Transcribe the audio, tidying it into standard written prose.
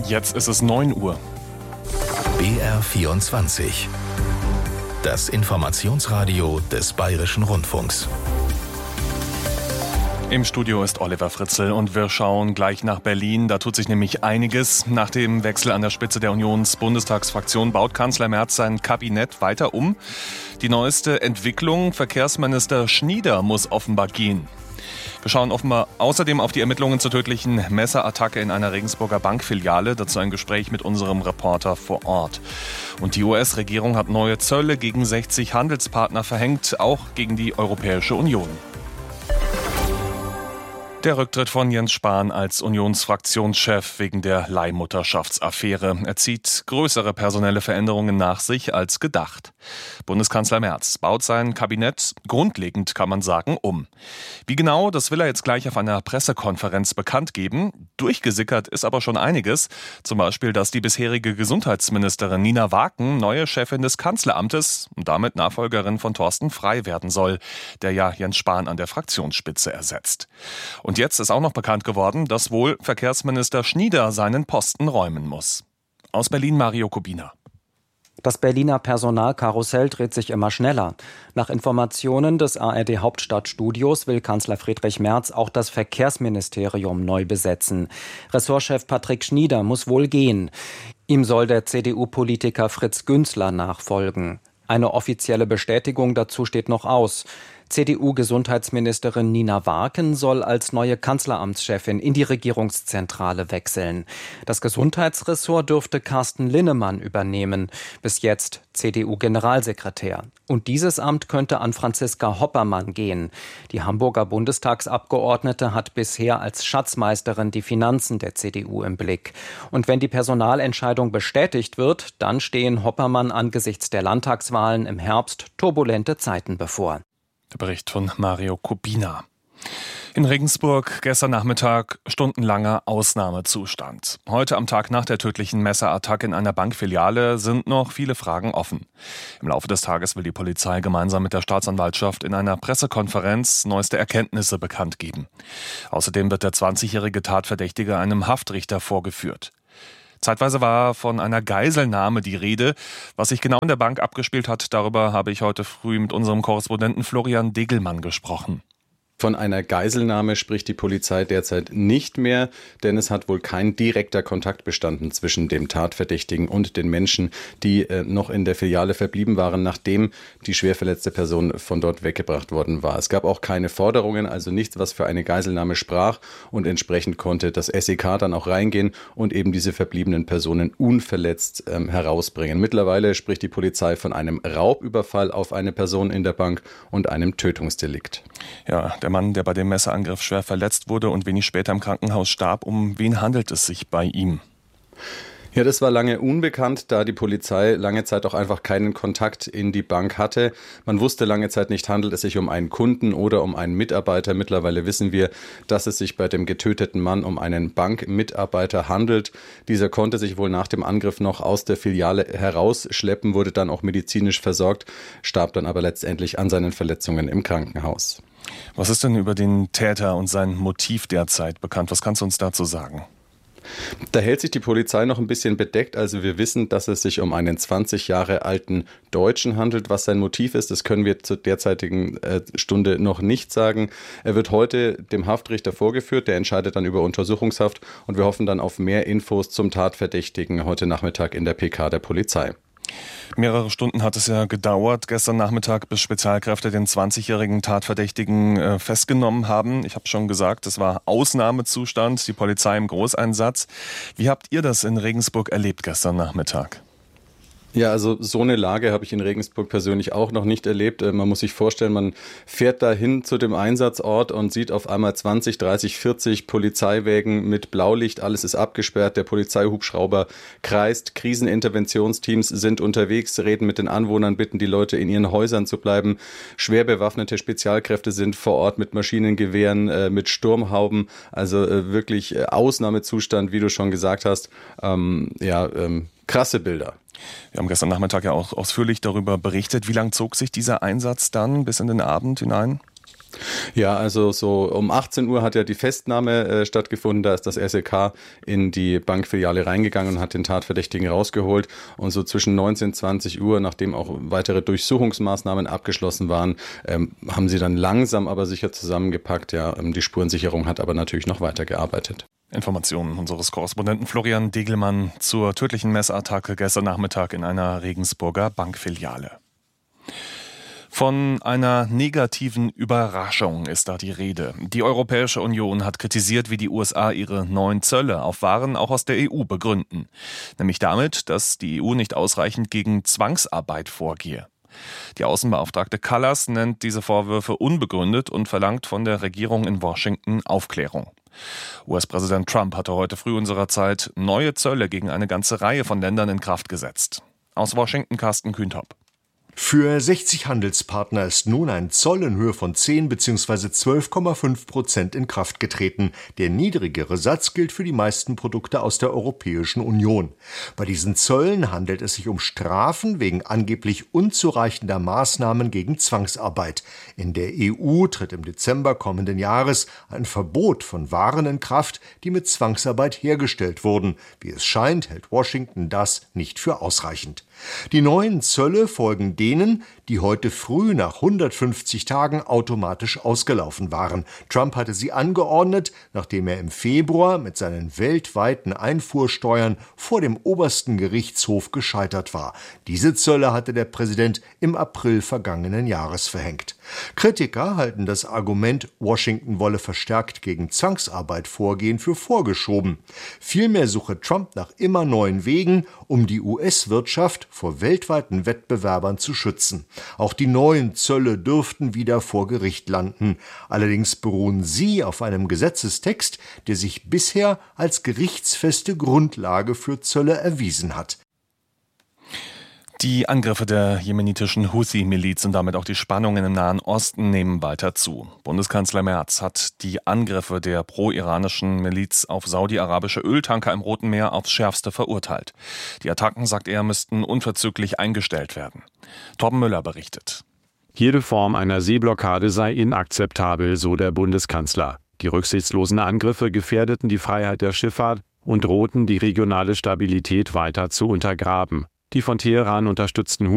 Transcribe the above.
Jetzt ist es 9 Uhr. BR24. Das Informationsradio des Bayerischen Rundfunks. Im Studio ist Oliver Fritzl und wir schauen gleich nach Berlin. Da tut sich nämlich einiges. Nach dem Wechsel an der Spitze der Unionsbundestagsfraktion baut Kanzler Merz sein Kabinett weiter um. Die neueste Entwicklung: Verkehrsminister Schnieder muss offenbar gehen. Wir schauen offenbar außerdem auf die Ermittlungen zur tödlichen Messerattacke in einer Regensburger Bankfiliale. Dazu ein Gespräch mit unserem Reporter vor Ort. Und die US-Regierung hat neue Zölle gegen 60 Handelspartner verhängt, auch gegen die Europäische Union. Der Rücktritt von Jens Spahn als Unionsfraktionschef wegen der Leihmutterschaftsaffäre. Er zieht größere personelle Veränderungen nach sich als gedacht. Bundeskanzler Merz baut sein Kabinett grundlegend, kann man sagen, um. Wie genau, das will er jetzt gleich auf einer Pressekonferenz bekannt geben. Durchgesickert ist aber schon einiges. Zum Beispiel, dass die bisherige Gesundheitsministerin Nina Waken neue Chefin des Kanzleramtes und damit Nachfolgerin von Thorsten Frey werden soll, der ja Jens Spahn an der Fraktionsspitze ersetzt. Und jetzt ist auch noch bekannt geworden, dass wohl Verkehrsminister Schnieder seinen Posten räumen muss. Aus Berlin Mario Kubina. Das Berliner Personalkarussell dreht sich immer schneller. Nach Informationen des ARD Hauptstadtstudios will Kanzler Friedrich Merz auch das Verkehrsministerium neu besetzen. Ressortchef Patrick Schnieder muss wohl gehen. Ihm soll der CDU-Politiker Fritz Günzler nachfolgen. Eine offizielle Bestätigung dazu steht noch aus. CDU-Gesundheitsministerin Nina Waken soll als neue Kanzleramtschefin in die Regierungszentrale wechseln. Das Gesundheitsressort dürfte Carsten Linnemann übernehmen, bis jetzt CDU-Generalsekretär. Und dieses Amt könnte an Franziska Hoppermann gehen. Die Hamburger Bundestagsabgeordnete hat bisher als Schatzmeisterin die Finanzen der CDU im Blick. Und wenn die Personalentscheidung bestätigt wird, dann stehen Hoppermann angesichts der Landtagswahlen im Herbst turbulente Zeiten bevor. Der Bericht von Mario Kubina. In Regensburg gestern Nachmittag stundenlanger Ausnahmezustand. Heute am Tag nach der tödlichen Messerattacke in einer Bankfiliale sind noch viele Fragen offen. Im Laufe des Tages will die Polizei gemeinsam mit der Staatsanwaltschaft in einer Pressekonferenz neueste Erkenntnisse bekannt geben. Außerdem wird der 20-jährige Tatverdächtige einem Haftrichter vorgeführt. Zeitweise war von einer Geiselnahme die Rede. Was sich genau in der Bank abgespielt hat, darüber habe ich heute früh mit unserem Korrespondenten Florian Degelmann gesprochen. Von einer Geiselnahme spricht die Polizei derzeit nicht mehr, denn es hat wohl kein direkter Kontakt bestanden zwischen dem Tatverdächtigen und den Menschen, die noch in der Filiale verblieben waren, nachdem die schwer verletzte Person von dort weggebracht worden war. Es gab auch keine Forderungen, also nichts, was für eine Geiselnahme sprach, und entsprechend konnte das SEK dann auch reingehen und eben diese verbliebenen Personen unverletzt herausbringen. Mittlerweile spricht die Polizei von einem Raubüberfall auf eine Person in der Bank und einem Tötungsdelikt. Ja, der Mann, der bei dem Messerangriff schwer verletzt wurde und wenig später im Krankenhaus starb, um wen handelt es sich bei ihm? Ja, das war lange unbekannt, da die Polizei lange Zeit auch einfach keinen Kontakt in die Bank hatte. Man wusste lange Zeit nicht, handelt es sich um einen Kunden oder um einen Mitarbeiter. Mittlerweile wissen wir, dass es sich bei dem getöteten Mann um einen Bankmitarbeiter handelt. Dieser konnte sich wohl nach dem Angriff noch aus der Filiale herausschleppen, wurde dann auch medizinisch versorgt, starb dann aber letztendlich an seinen Verletzungen im Krankenhaus. Was ist denn über den Täter und sein Motiv derzeit bekannt? Was kannst du uns dazu sagen? Da hält sich die Polizei noch ein bisschen bedeckt. Also wir wissen, dass es sich um einen 20 Jahre alten Deutschen handelt. Was sein Motiv ist, das können wir zur derzeitigen Stunde noch nicht sagen. Er wird heute dem Haftrichter vorgeführt. Der entscheidet dann über Untersuchungshaft. Und wir hoffen dann auf mehr Infos zum Tatverdächtigen heute Nachmittag in der PK der Polizei. Mehrere Stunden hat es ja gedauert, gestern Nachmittag, bis Spezialkräfte den 20-jährigen Tatverdächtigen festgenommen haben. Ich habe schon gesagt, es war Ausnahmezustand, die Polizei im Großeinsatz. Wie habt ihr das in Regensburg erlebt gestern Nachmittag? Ja, also so eine Lage habe ich in Regensburg persönlich auch noch nicht erlebt. Man muss sich vorstellen, man fährt da hin zu dem Einsatzort und sieht auf einmal 20, 30, 40 Polizeiwägen mit Blaulicht. Alles ist abgesperrt, der Polizeihubschrauber kreist, Kriseninterventionsteams sind unterwegs, reden mit den Anwohnern, bitten die Leute in ihren Häusern zu bleiben. Schwer bewaffnete Spezialkräfte sind vor Ort mit Maschinengewehren, mit Sturmhauben. Also wirklich Ausnahmezustand, wie du schon gesagt hast. Krasse Bilder. Wir haben gestern Nachmittag ja auch ausführlich darüber berichtet. Wie lang zog sich dieser Einsatz dann bis in den Abend hinein? Ja, also so um 18 Uhr hat ja die Festnahme stattgefunden. Da ist das SEK in die Bankfiliale reingegangen und hat den Tatverdächtigen rausgeholt. Und so zwischen 19 und 20 Uhr, nachdem auch weitere Durchsuchungsmaßnahmen abgeschlossen waren, haben sie dann langsam aber sicher zusammengepackt. Ja, die Spurensicherung hat aber natürlich noch weiter gearbeitet. Informationen unseres Korrespondenten Florian Degelmann zur tödlichen Messerattacke gestern Nachmittag in einer Regensburger Bankfiliale. Von einer negativen Überraschung ist da die Rede. Die Europäische Union hat kritisiert, wie die USA ihre neuen Zölle auf Waren auch aus der EU begründen. Nämlich damit, dass die EU nicht ausreichend gegen Zwangsarbeit vorgehe. Die Außenbeauftragte Kallas nennt diese Vorwürfe unbegründet und verlangt von der Regierung in Washington Aufklärung. US-Präsident Trump hatte heute früh unserer Zeit neue Zölle gegen eine ganze Reihe von Ländern in Kraft gesetzt. Aus Washington Carsten Kühntop. Für 60 Handelspartner ist nun ein Zoll in Höhe von 10 bzw. 12,5% in Kraft getreten. Der niedrigere Satz gilt für die meisten Produkte aus der Europäischen Union. Bei diesen Zöllen handelt es sich um Strafen wegen angeblich unzureichender Maßnahmen gegen Zwangsarbeit. In der EU tritt im Dezember kommenden Jahres ein Verbot von Waren in Kraft, die mit Zwangsarbeit hergestellt wurden. Wie es scheint, hält Washington das nicht für ausreichend. Die neuen Zölle folgen denen, die heute früh nach 150 Tagen automatisch ausgelaufen waren. Trump hatte sie angeordnet, nachdem er im Februar mit seinen weltweiten Einfuhrsteuern vor dem obersten Gerichtshof gescheitert war. Diese Zölle hatte der Präsident im April vergangenen Jahres verhängt. Kritiker halten das Argument, Washington wolle verstärkt gegen Zwangsarbeit vorgehen, für vorgeschoben. Vielmehr suche Trump nach immer neuen Wegen, um die US-Wirtschaft vor weltweiten Wettbewerbern zu schützen. Auch die neuen Zölle dürften wieder vor Gericht landen. Allerdings beruhen sie auf einem Gesetzestext, der sich bisher als gerichtsfeste Grundlage für Zölle erwiesen hat. Die Angriffe der jemenitischen Houthi-Miliz und damit auch die Spannungen im Nahen Osten nehmen weiter zu. Bundeskanzler Merz hat die Angriffe der pro-iranischen Miliz auf saudi-arabische Öltanker im Roten Meer aufs Schärfste verurteilt. Die Attacken, sagt er, müssten unverzüglich eingestellt werden. Torben Müller berichtet. Jede Form einer Seeblockade sei inakzeptabel, so der Bundeskanzler. Die rücksichtslosen Angriffe gefährdeten die Freiheit der Schifffahrt und drohten, die regionale Stabilität weiter zu untergraben. Die von Teheran unterstützten